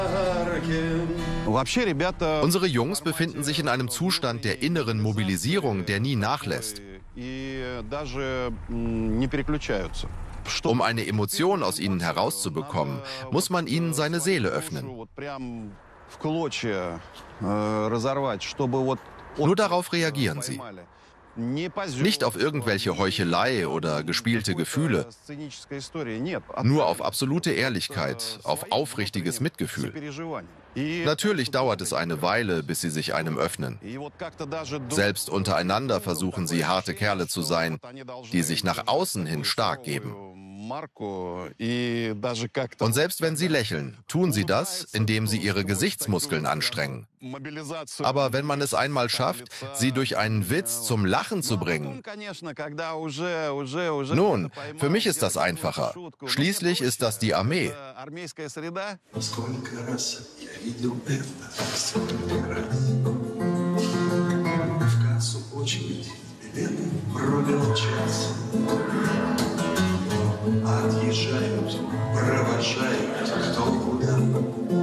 Unsere Jungs befinden sich in einem Zustand der inneren Mobilisierung, der nie nachlässt. Um eine Emotion aus ihnen herauszubekommen, muss man ihnen seine Seele öffnen. Nur darauf reagieren sie. Nicht auf irgendwelche Heuchelei oder gespielte Gefühle, nur auf absolute Ehrlichkeit, auf aufrichtiges Mitgefühl. Natürlich dauert es eine Weile, bis sie sich einem öffnen. Selbst untereinander versuchen sie, harte Kerle zu sein, die sich nach außen hin stark geben. Und selbst wenn sie lächeln, tun sie das, indem sie ihre Gesichtsmuskeln anstrengen. Aber wenn man es einmal schafft, sie durch einen Witz zum Lachen zu bringen, nun, für mich ist das einfacher. Schließlich ist das die Armee. Отъезжают, провожают кто куда.